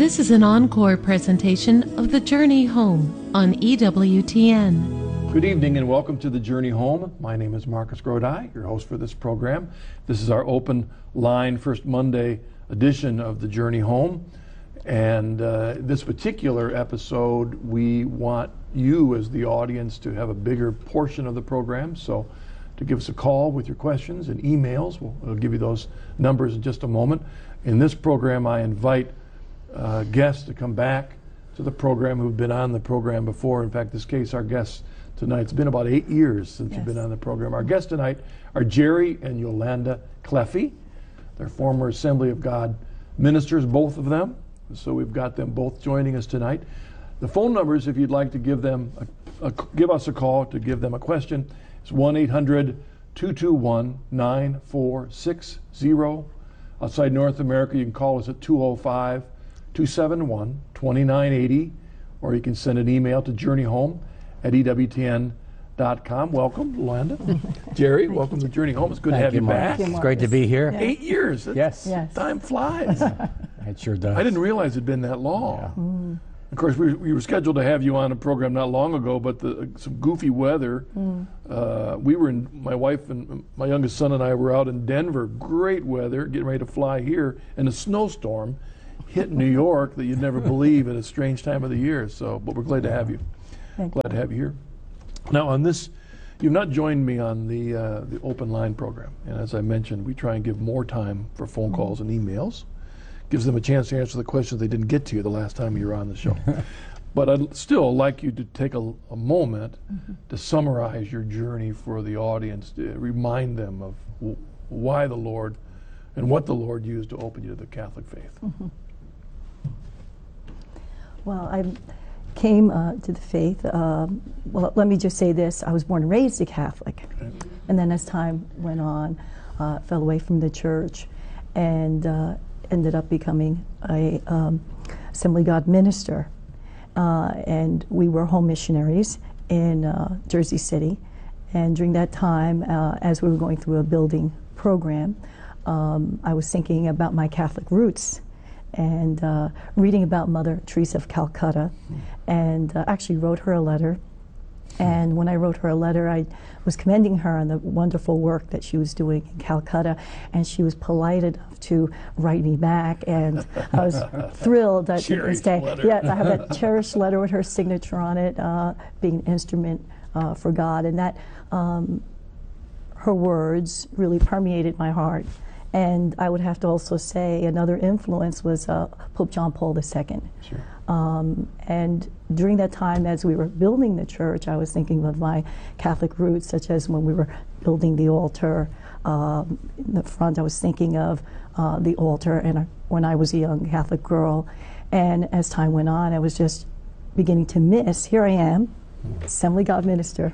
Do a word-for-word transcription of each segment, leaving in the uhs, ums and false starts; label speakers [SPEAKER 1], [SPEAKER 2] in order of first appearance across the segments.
[SPEAKER 1] This is an encore presentation of The Journey Home on E W T N.
[SPEAKER 2] Good evening and welcome to The Journey Home. My name is Marcus Grodi, your host for this program. This is our open line first Monday edition of The Journey Home. And uh, this particular episode, we want you as the audience to have a bigger portion of the program. So to give us a call with your questions and emails, we'll, we'll give you those numbers in just a moment. In this program, I invite uh, guests to come back to the program who've been on the program before. In fact, this case, our guests tonight, it's been about eight years since yes. you've been on the program. Our guests tonight are Jerry and Yolanda Cleffy. They're former Assembly of God ministers, both of them. So we've got them both joining us tonight. The phone numbers, if you'd like to give them a, a, give us a call to give them a question, it's one eight hundred, two two one, nine four six zero. Outside North America, you can call us at two oh five, two seven one, two nine eight zero, or you can send an email to journeyhome at E W T N dot com. Welcome, Yolanda. Jerry, welcome to Journey Home. It's good
[SPEAKER 3] Thank
[SPEAKER 2] to have you,
[SPEAKER 3] you
[SPEAKER 2] back.
[SPEAKER 3] It's great to be here.
[SPEAKER 2] Yeah. Eight years. That's,
[SPEAKER 3] yes.
[SPEAKER 2] yes. Time flies.
[SPEAKER 3] It sure does.
[SPEAKER 2] I didn't realize it'd been that long.
[SPEAKER 3] Yeah.
[SPEAKER 2] Mm. Of course, we, we were scheduled to have you on a program not long ago, but the, uh, some goofy weather. Mm. Uh, we were in, my wife and my youngest son and I were out in Denver. Great weather, getting ready to fly here, and a snowstorm hit New York that you'd never believe at a strange time of the year. So, but we're glad to have you.
[SPEAKER 4] Thank
[SPEAKER 2] glad to have you here. Now, on this, you've not joined me on the uh, the open line program, and as I mentioned, we try and give more time for phone calls and emails. Gives them a chance to answer the questions they didn't get to you the last time you were on the show. But I'd still like you to take a, a moment mm-hmm. to summarize your journey for the audience, to remind them of w- why the Lord and what the Lord used to open you to the Catholic faith.
[SPEAKER 4] Mm-hmm. Well, I came uh, to the faith, um, well, let me just say this, I was born and raised a Catholic. Okay. And then as time went on, uh, fell away from the church and uh, ended up becoming a um, Assembly of God minister. Uh, and we were home missionaries in uh, Jersey City. And during that time, uh, as we were going through a building program, um, I was thinking about my Catholic roots and uh, reading about Mother Teresa of Calcutta, and uh, actually wrote her a letter. And when I wrote her a letter, I was commending her on the wonderful work that she was doing in Calcutta, and she was polite enough to write me back, and I was thrilled that to this day. Yes, I have a cherished letter with her signature on it, uh, being an instrument uh, for God, and that um, her words really permeated my heart. And I would have to also say another influence was uh, Pope John Paul the Second.
[SPEAKER 2] Sure.
[SPEAKER 4] Um, and during that time, as we were building the church, I was thinking of my Catholic roots, such as when we were building the altar. Um, in the front, I was thinking of uh, the altar and uh, when I was a young Catholic girl. And as time went on, I was just beginning to miss, here I am, Assembly of God minister,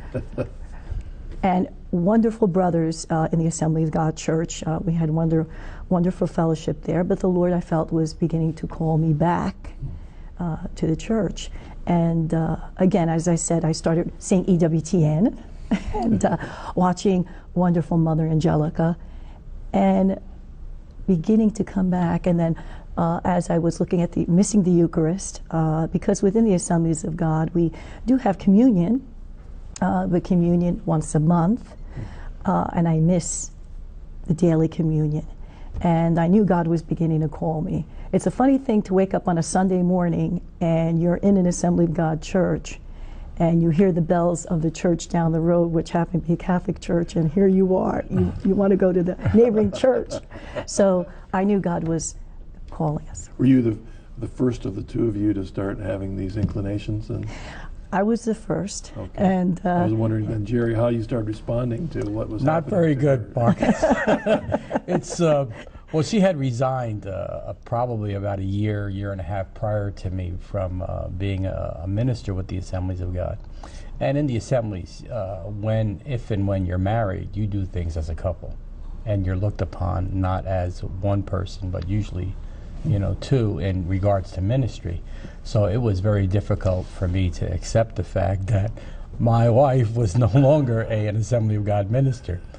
[SPEAKER 4] and wonderful brothers uh, in the Assembly of God Church. Uh, we had wonder, wonderful fellowship there, but the Lord, I felt, was beginning to call me back uh, to the church. And uh, again, as I said, I started seeing E W T N and uh, watching wonderful Mother Angelica and beginning to come back. And then uh, as I was looking at the, missing the Eucharist, uh, because within the Assemblies of God, we do have communion, uh, but communion once a month. Uh, and I miss the daily communion. And I knew God was beginning to call me. It's a funny thing to wake up on a Sunday morning and you're in an Assembly of God church and you hear the bells of the church down the road, which happened to be a Catholic church, and here you are. You, you want to go to the neighboring church. So I knew God was calling us.
[SPEAKER 2] Were you the, the first of the two of you to start having these inclinations? And
[SPEAKER 4] I was the first.
[SPEAKER 2] Okay.
[SPEAKER 4] And uh,
[SPEAKER 2] I was wondering then, Jerry, how you started responding to what was
[SPEAKER 3] not
[SPEAKER 2] happening.
[SPEAKER 3] Not very good,
[SPEAKER 2] her.
[SPEAKER 3] Marcus. It's, uh, well, she had resigned uh, probably about a year, year and a half prior to me from uh, being a, a minister with the Assemblies of God. And in the assemblies, uh, when, if and when you're married, you do things as a couple. And you're looked upon not as one person, but usually, you know, two in regards to ministry. So it was very difficult for me to accept the fact that my wife was no longer a, an Assembly of God minister.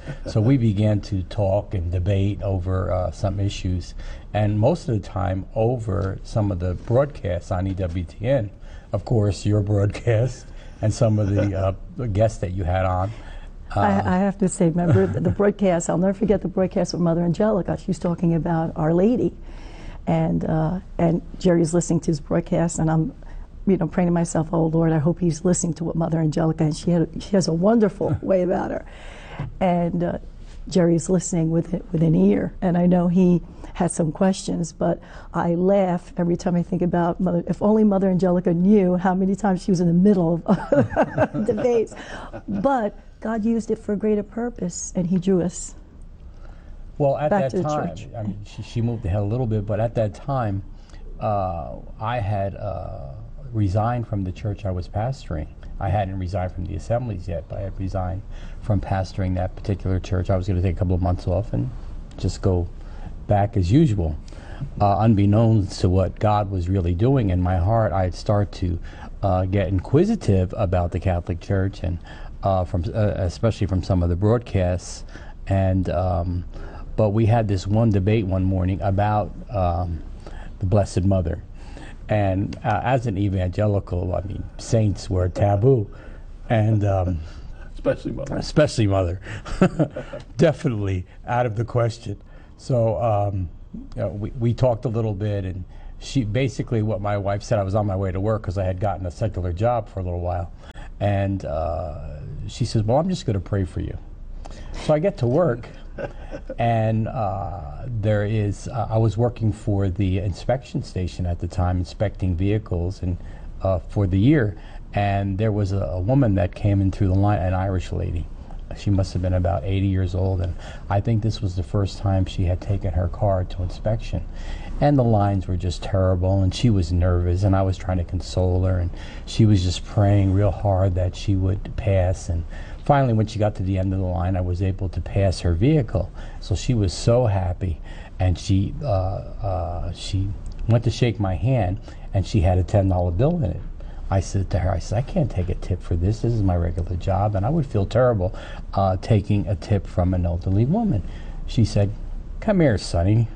[SPEAKER 3] So we began to talk and debate over uh, some issues, and most of the time over some of the broadcasts on E W T N. Of course, your broadcast and some of the uh, guests that you had on. Uh,
[SPEAKER 4] I, I have to say, remember the, the broadcast, I'll never forget the broadcast with Mother Angelica. She was talking about Our Lady. And uh, and Jerry's listening to his broadcast, and I'm, you know, praying to myself, oh Lord, I hope he's listening to what Mother Angelica, and she had she has a wonderful way about her. And uh, Jerry's listening with it, with an ear, and I know he had some questions, but I laugh every time I think about Mother. If only Mother Angelica knew how many times she was in the middle of debates. But God used it for a greater purpose, and He drew us.
[SPEAKER 3] Well, at
[SPEAKER 4] Back
[SPEAKER 3] that
[SPEAKER 4] to the
[SPEAKER 3] time,
[SPEAKER 4] church.
[SPEAKER 3] I mean, she, she moved ahead a little bit, but at that time, uh, I had uh, resigned from the church I was pastoring. I hadn't resigned from the assemblies yet, but I had resigned from pastoring that particular church. I was going to take a couple of months off and just go back as usual. Uh, unbeknownst to what God was really doing in my heart, I'd start to uh, get inquisitive about the Catholic Church, and uh, from uh, especially from some of the broadcasts. And um, but we had this one debate one morning about um, the Blessed Mother. And uh, as an evangelical, I mean, saints were taboo. And um,
[SPEAKER 2] Especially Mother.
[SPEAKER 3] especially Mother. Definitely out of the question. So um, you know, we, we talked a little bit, and she basically, what my wife said, I was on my way to work because I had gotten a secular job for a little while. And uh, she says, well, I'm just going to pray for you. So I get to work, and uh, there is, uh, I was working for the inspection station at the time, inspecting vehicles and uh, for the year, and there was a, a woman that came in through the line, an Irish lady. She must have been about eighty years old, and I think this was the first time she had taken her car to inspection. And the lines were just terrible, and she was nervous, and I was trying to console her, and she was just praying real hard that she would pass. And finally, when she got to the end of the line, I was able to pass her vehicle. So she was so happy, and she uh, uh, she went to shake my hand, and she had a ten dollar bill in it. I said to her, I said, I can't take a tip for this. This is my regular job, and I would feel terrible uh, taking a tip from an elderly woman. She said, come here, Sonny.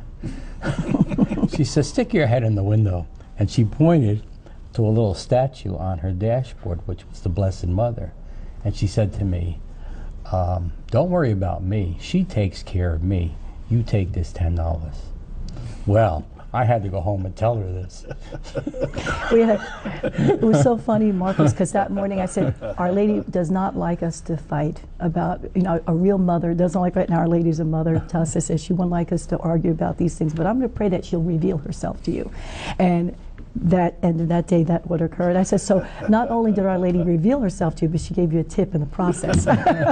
[SPEAKER 3] She said, stick your head in the window. And she pointed to a little statue on her dashboard, which was the Blessed Mother. And she said to me, um, don't worry about me. She takes care of me. You take this ten dollars. Well, I had to go home and tell her this.
[SPEAKER 4] We had, it was so funny, Marcus, because that morning I said, Our Lady does not like us to fight about, you know, a real mother doesn't like, right now Our Lady's a mother to us. I said, she wouldn't like us to argue about these things, but I'm going to pray that she'll reveal herself to you. And that and that day that would occur. And I said, so not only did Our Lady reveal herself to you, but she gave you a tip in the process.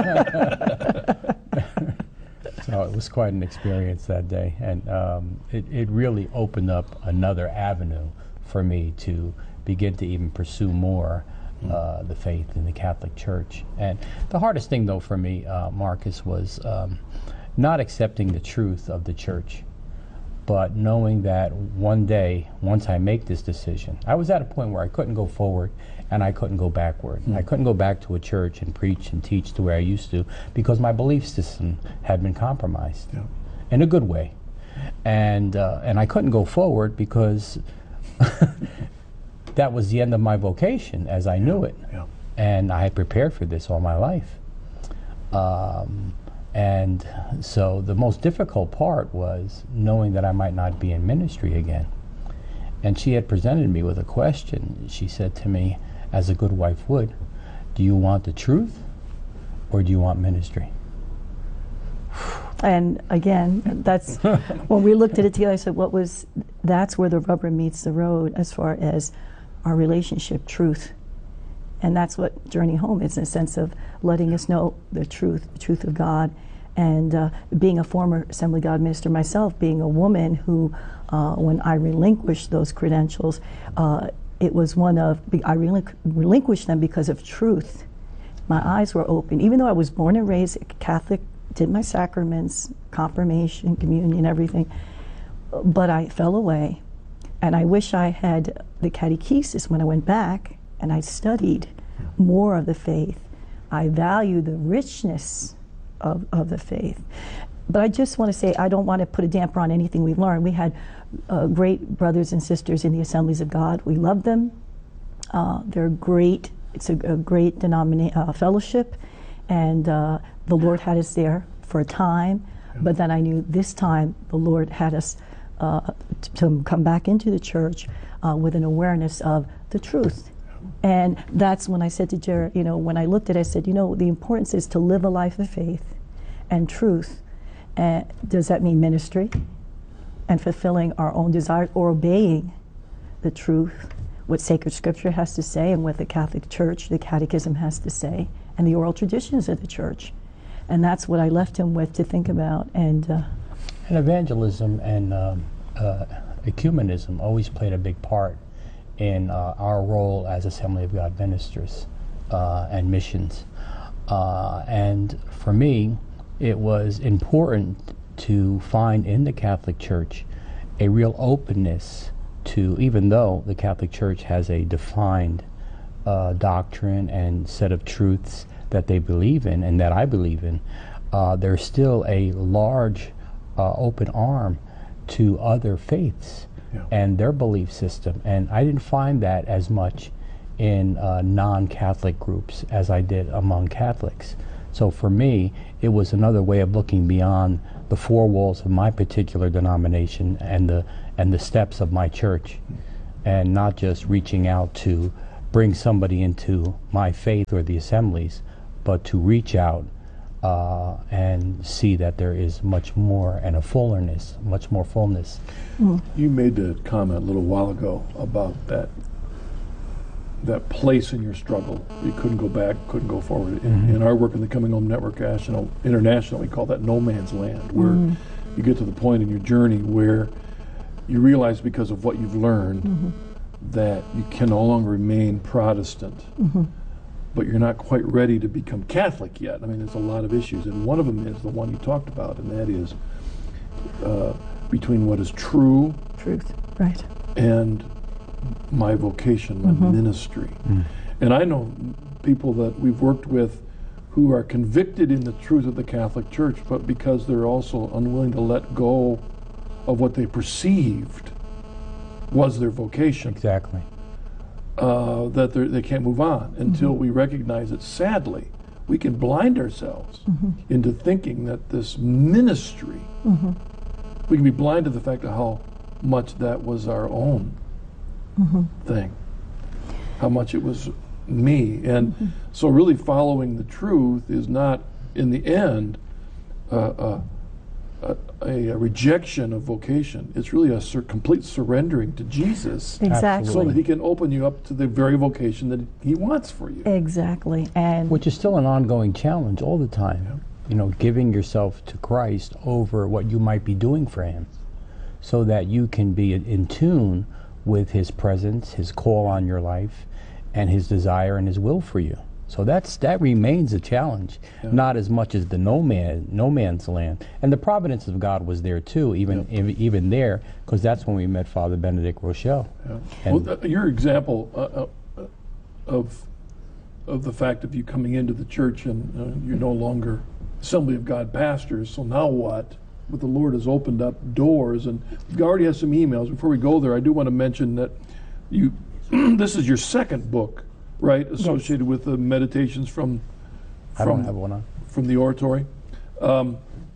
[SPEAKER 3] So it was quite an experience that day, and um, it, it really opened up another avenue for me to begin to even pursue more uh, the faith in the Catholic Church. And the hardest thing, though, for me, uh, Marcus, was um, not accepting the truth of the Church, but knowing that one day, once I make this decision, I was at a point where I couldn't go forward and I couldn't go backward. Mm. I couldn't go back to a church and preach and teach the way I used to because my belief system had been compromised, yeah, in a good way. And, uh, and I couldn't go forward because that was the end of my vocation as I knew it.
[SPEAKER 2] Yeah.
[SPEAKER 3] And I had prepared for this all my life. Um, And so the most difficult part was knowing that I might not be in ministry again. And she had presented me with a question. She said to me, as a good wife would, do you want the truth or do you want ministry?
[SPEAKER 4] And again, that's when we looked at it together, I said, what was, that's where the rubber meets the road as far as our relationship, truth. And that's what Journey Home is, in a sense of letting us know the truth, the truth of God. And uh, being a former Assembly of God minister myself, being a woman who, uh, when I relinquished those credentials, uh, it was one of, I relinqu relinquished them because of truth. My eyes were open. Even though I was born and raised Catholic, did my sacraments, confirmation, communion, everything, but I fell away. And I wish I had the catechesis when I went back and I studied more of the faith. I value the richness of, of the faith. But I just want to say, I don't want to put a damper on anything we've learned. We had uh, great brothers and sisters in the Assemblies of God. We love them. Uh, they're great. It's a, a great denomina- uh, fellowship. And uh, the Lord had us there for a time. But then I knew this time the Lord had us uh, t- to come back into the church uh, with an awareness of the truth. And that's when I said to Jared, you know, when I looked at it, I said, you know, the importance is to live a life of faith and truth. And does that mean ministry and fulfilling our own desires, or obeying the truth, what sacred scripture has to say, and what the Catholic Church, the catechism has to say, and the oral traditions of the church? And that's what I left him with to think about. And, uh,
[SPEAKER 3] and evangelism and um, uh, ecumenism always played a big part in uh, our role as Assembly of God ministers uh, and missions. Uh, and for me, it was important to find in the Catholic Church a real openness to, even though the Catholic Church has a defined uh, doctrine and set of truths that they believe in and that I believe in, uh, there's still a large uh, open arm to other faiths yeah. and their belief system. And I didn't find that as much in uh, non-Catholic groups as I did among Catholics. So for me, it was another way of looking beyond the four walls of my particular denomination and the and the steps of my church, and not just reaching out to bring somebody into my faith or the assemblies, but to reach out uh, and see that there is much more and a fullness, much more fullness.
[SPEAKER 2] Mm. You made a comment a little while ago about that that place in your struggle. You couldn't go back, couldn't go forward. In, mm-hmm. in our work in the Coming Home Network National, International, we call that no man's land, where mm-hmm. you get to the point in your journey where you realize, because of what you've learned, mm-hmm. that you can no longer remain Protestant, mm-hmm. but you're not quite ready to become Catholic yet. I mean, there's a lot of issues, and one of them is the one you talked about, and that is uh, between what is true,
[SPEAKER 4] truth, right,
[SPEAKER 2] and my vocation, my mm-hmm. ministry. Mm. And I know people that we've worked with who are convicted in the truth of the Catholic Church, but because they're also unwilling to let go of what they perceived was their vocation.
[SPEAKER 3] Exactly.
[SPEAKER 2] Uh, that they can't move on until mm-hmm. we recognize that, sadly, we can blind ourselves mm-hmm. into thinking that this ministry, mm-hmm. we can be blind to the fact of how much that was our own mm-hmm. thing, how much it was me. And mm-hmm. so really following the truth is not, in the end, uh, uh, a, a, a rejection of vocation. It's really a sur- complete surrendering to Jesus.
[SPEAKER 4] Exactly.
[SPEAKER 2] So that he can open you up to the very vocation that he wants for you.
[SPEAKER 4] Exactly. And
[SPEAKER 3] which is still an ongoing challenge all the time. Yeah. You know, giving yourself to Christ over what you might be doing for him, so that you can be in tune with his presence, his call on your life, and his desire and his will for you. So that's that remains a challenge, yeah. not as much as the no man, no man's land. And the providence of God was there too, even yeah. ev- even there, because that's when we met Father Benedict Rochelle.
[SPEAKER 2] Yeah. Well, th- your example uh, uh, of of the fact of you coming into the church and uh, you're no longer Assembly of God pastors. So now what? But the Lord has opened up doors, and we already have some emails. Before we go there, I do want to mention that you this is your second book, right, associated yes. with the meditations from, from,
[SPEAKER 3] I don't have one on.
[SPEAKER 2] from the oratory. Um,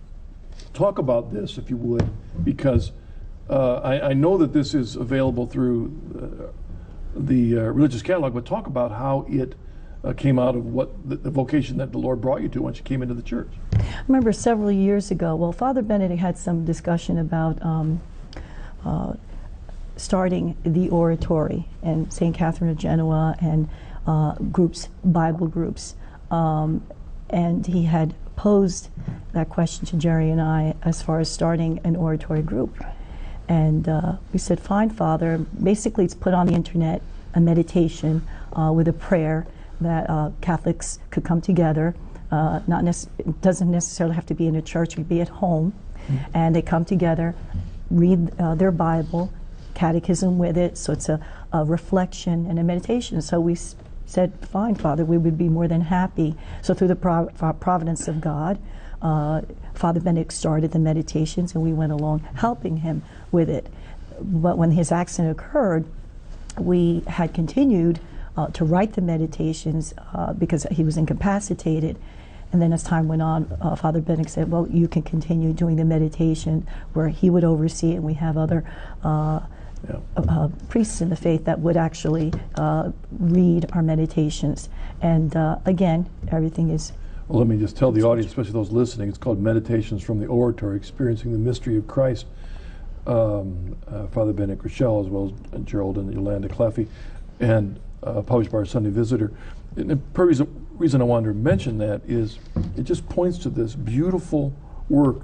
[SPEAKER 2] talk about this, if you would, because uh, I, I know that this is available through uh, the uh, Religious Catalog, but talk about how it uh, came out of what the, the vocation that the Lord brought you to once you came into the church.
[SPEAKER 4] I remember several years ago, well, Father Benedict had some discussion about um, uh, starting the oratory and Saint Catherine of Genoa and uh, groups, Bible groups. Um, and he had posed that question to Jerry and I as far as starting an oratory group. And uh, we said, fine, Father. Basically, it's put on the internet, a meditation uh, with a prayer that uh, Catholics could come together. Uh, not nec- it doesn't necessarily have to be in a church, it could be at home. Mm-hmm. And they come together, read uh, their Bible, catechism with it, so it's a, a reflection and a meditation. So we s- said, fine, Father, we would be more than happy. So through the prov- providence of God, Uh, Father Benedict started the meditations, and we went along helping him with it. But when his accident occurred, we had continued uh, to write the meditations uh, because he was incapacitated. And then as time went on, uh, Father Benedict said, well, you can continue doing the meditation, where he would oversee it, and we have other uh, yeah. uh, priests in the faith that would actually uh, read our meditations. And uh, again, everything is...
[SPEAKER 2] Well, let me just tell the audience, especially those listening, it's called Meditations from the Oratory, Experiencing the Mystery of Christ. Um, uh, Father Benedict Groeschel, as well as Gerald and Yolanda Cleffy, and uh, published by our Sunday Visitor. And the reason, reason I wanted to mention that is it just points to this beautiful work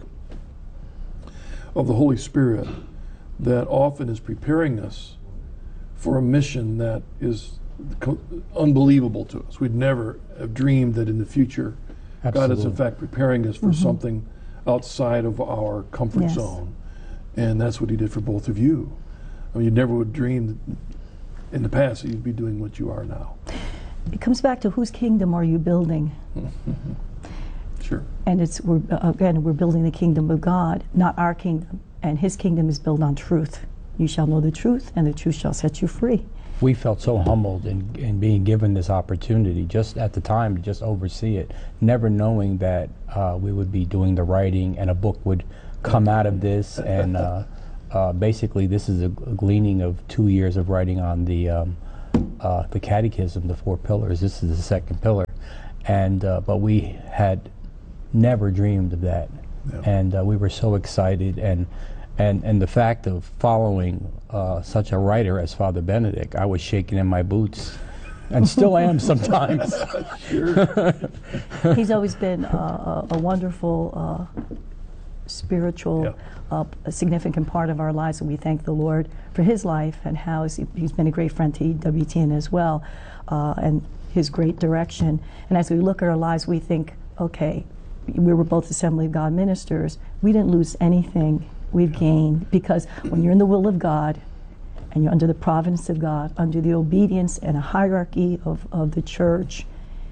[SPEAKER 2] of the Holy Spirit that often is preparing us for a mission that is co- unbelievable to us. We'd never have dreamed that in the future
[SPEAKER 3] Absolutely.
[SPEAKER 2] God is in fact preparing us for mm-hmm. something outside of our comfort
[SPEAKER 4] yes.
[SPEAKER 2] zone. And that's what he did for both of you. I mean, you never would dream in the past that you'd be doing what you are now.
[SPEAKER 4] It comes back to whose kingdom are you building?
[SPEAKER 2] Sure.
[SPEAKER 4] And it's we're, uh, again, we're building the kingdom of God, not our kingdom. And his kingdom is built on truth. You shall know the truth, and the truth shall set you free.
[SPEAKER 3] We felt so humbled in, in being given this opportunity just at the time to just oversee it, never knowing that uh, we would be doing the writing and a book would come out of this. And uh, uh, basically this is a, a gleaning of two years of writing on the um, uh, the Catechism, the four pillars. This is the second pillar. And uh, but we had never dreamed of that. Yeah. And uh, we were so excited, and and and the fact of following uh, such a writer as Father Benedict, I was shaking in my boots, and still am sometimes.
[SPEAKER 2] Sure.
[SPEAKER 4] He's always been uh, a, a wonderful uh, spiritual, yeah. uh, a significant part of our lives, and we thank the Lord for his life and how he, he's been a great friend to E W T N as well, uh, and his great direction. And as we look at our lives, we think, okay, we were both Assembly of God ministers. We didn't lose anything. We've gained, because when you're in the will of God and you're under the providence of God, under the obedience and a hierarchy of, of the church,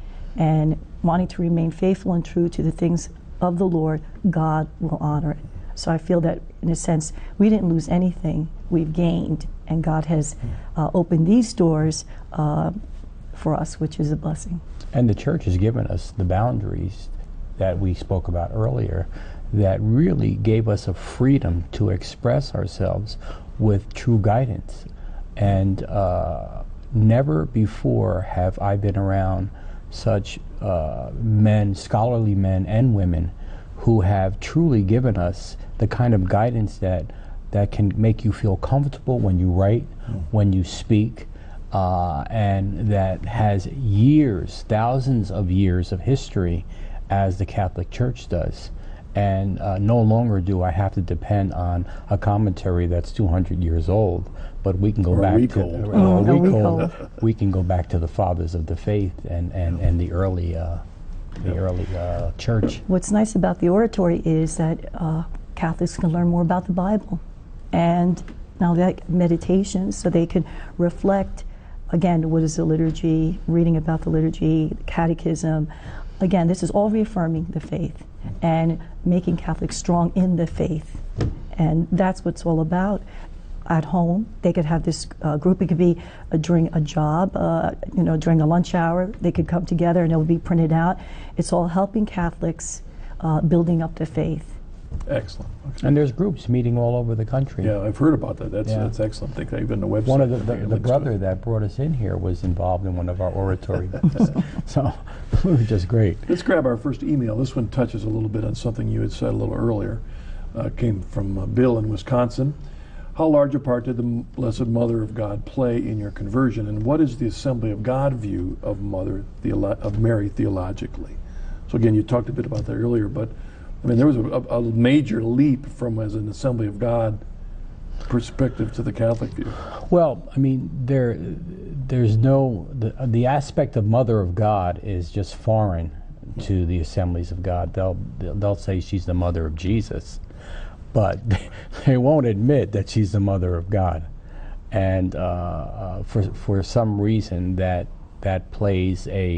[SPEAKER 4] and wanting to remain faithful and true to the things of the Lord, God will honor it. So I feel that, in a sense, we didn't lose anything. We've gained, and God has uh, opened these doors uh, for us, which is a blessing.
[SPEAKER 3] And the church has given us the boundaries that we spoke about earlier, that really gave us a freedom to express ourselves with true guidance. And uh, never before have I been around such uh, men, scholarly men and women, who have truly given us the kind of guidance that that can make you feel comfortable when you write, mm. when you speak, uh, and that has years, thousands of years of history, as the Catholic Church does. And uh, no longer do I have to depend on a commentary that's two hundred years old, but we can go
[SPEAKER 2] or
[SPEAKER 3] back
[SPEAKER 2] a week
[SPEAKER 3] to
[SPEAKER 2] old.
[SPEAKER 3] uh,
[SPEAKER 4] Oh,
[SPEAKER 3] a
[SPEAKER 4] a
[SPEAKER 3] week
[SPEAKER 4] week
[SPEAKER 3] old.
[SPEAKER 4] old.
[SPEAKER 3] We can go back to the fathers of the faith and and, and the early uh, the
[SPEAKER 2] Yep.
[SPEAKER 3] early uh, church.
[SPEAKER 4] What's nice about the oratory is that uh, Catholics can learn more about the Bible, and now that meditation, so they can reflect, again, what is the liturgy, reading about the liturgy, the catechism. Again, this is all reaffirming the faith and making Catholics strong in the faith. And that's what it's all about. At home, they could have this uh, group. It could be uh, during a job, uh, you know, during a lunch hour. They could come together and it would be printed out. It's all helping Catholics uh, building up the faith.
[SPEAKER 2] Excellent. Okay.
[SPEAKER 3] And there's groups meeting all over the country.
[SPEAKER 2] Yeah, I've heard about that. That's
[SPEAKER 3] Yeah.
[SPEAKER 2] that's excellent. I think even the website.
[SPEAKER 3] One of the,
[SPEAKER 2] I
[SPEAKER 3] the,
[SPEAKER 2] think it
[SPEAKER 3] the
[SPEAKER 2] links to
[SPEAKER 3] brother
[SPEAKER 2] it.
[SPEAKER 3] that brought us in here was involved in one of our oratory meetings. So it was just great.
[SPEAKER 2] Let's grab our first email. This one touches a little bit on something you had said a little earlier. Uh, came from uh, Bill in Wisconsin. How large a part did the Blessed Mother of God play in your conversion, and what is the Assembly of God view of Mother Theolo- of Mary theologically? So again, you talked a bit about that earlier, but I mean, there was a, a major leap from as an Assembly of God perspective to the Catholic view.
[SPEAKER 3] Well, I mean, there, there's no the, the aspect of Mother of God is just foreign to the Assemblies of God. They'll they'll say she's the mother of Jesus, but they won't admit that she's the mother of God, and uh, uh, for for some reason that that plays a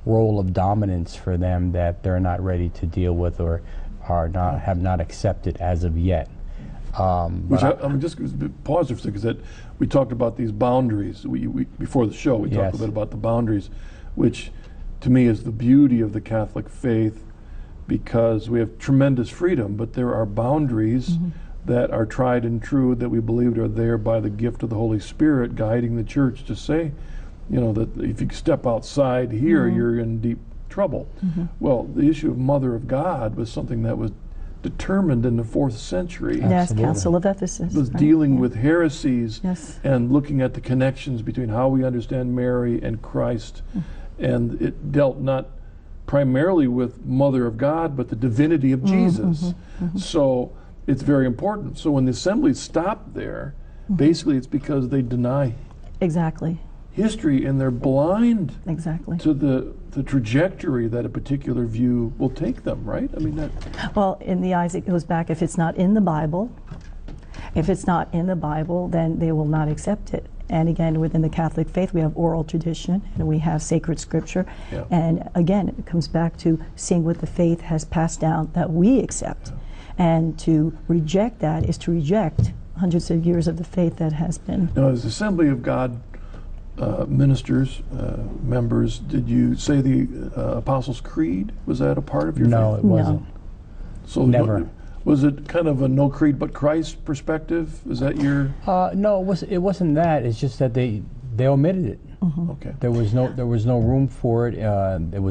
[SPEAKER 3] role of dominance for them that they're not ready to deal with or are not have not accepted as of yet. Um,
[SPEAKER 2] Which
[SPEAKER 3] but
[SPEAKER 2] I, I'm just gonna pause for a second, because that we talked about these boundaries. We, we before the show we
[SPEAKER 3] Yes.
[SPEAKER 2] talked a bit about the boundaries, which to me is the beauty of the Catholic faith, because we have tremendous freedom, but there are boundaries
[SPEAKER 4] Mm-hmm.
[SPEAKER 2] that are tried and true that we believed are there by the gift of the Holy Spirit guiding the church to say, you know, that if you step outside here,
[SPEAKER 4] Mm-hmm.
[SPEAKER 2] you're in deep trouble. Well, the issue of Mother of God was something that was determined in the fourth century.
[SPEAKER 4] Yes,
[SPEAKER 3] Absolutely.
[SPEAKER 4] Council of Ephesus.
[SPEAKER 2] Was
[SPEAKER 4] right,
[SPEAKER 2] dealing
[SPEAKER 4] yeah.
[SPEAKER 2] with heresies
[SPEAKER 4] Yes.
[SPEAKER 2] and looking at the connections between how we understand Mary and Christ. And it dealt not primarily with Mother of God, but the divinity of Jesus. So it's very important. So when the assemblies stop there, basically it's because they deny
[SPEAKER 4] Exactly,
[SPEAKER 2] history and they're blind
[SPEAKER 4] exactly.
[SPEAKER 2] to the, the trajectory that a particular view will take them, right? I mean, that,
[SPEAKER 4] Well, in the eyes, it goes back, if it's not in the Bible, if it's not in the Bible, then they will not accept it. And again, within the Catholic faith, we have oral tradition and we have sacred scripture.
[SPEAKER 2] Yeah.
[SPEAKER 4] And again, it comes back to seeing what the faith has passed down that we accept. And to reject that is to reject hundreds of years of the faith that has been.
[SPEAKER 2] now, as Assembly of God uh, ministers, uh, members, did you say the uh, Apostles' Creed? Was that a part of your
[SPEAKER 3] no,
[SPEAKER 2] faith?
[SPEAKER 3] it wasn't.
[SPEAKER 2] So
[SPEAKER 3] never.
[SPEAKER 2] no- was it kind of a no creed but Christ perspective? Is that your,
[SPEAKER 3] Uh, no, it was. It wasn't that. It's just that they they omitted it.
[SPEAKER 2] okay.
[SPEAKER 3] There was no there was no room for it. Uh, it was